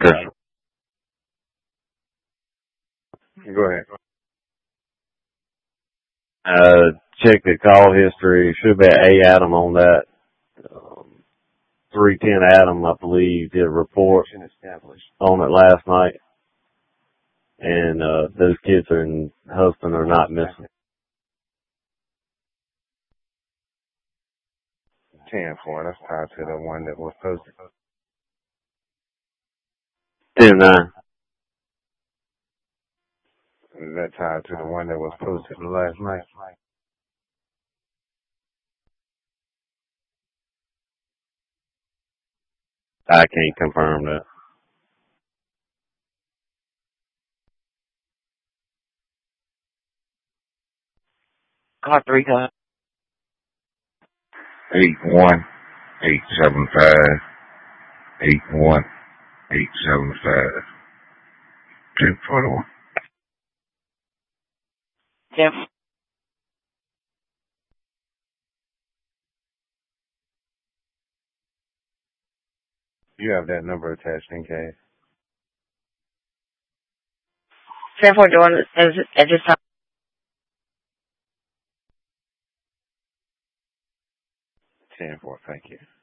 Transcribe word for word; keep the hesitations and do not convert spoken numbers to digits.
Go ahead. Uh, check the call history. Should be A Adam on that. Um, three ten Adam, I believe, did a report on it last night. And, uh, those kids and husband are not missing. ten four, that's tied to the one that was posted. ten nine. Is that tied to the one that was posted last night? I can't confirm that. Call three times. Eight one eight seven five eight one eight seven five. Ten forty one. Ten. You have that number attached in case. Ten four doing at this time. ten four, thank you.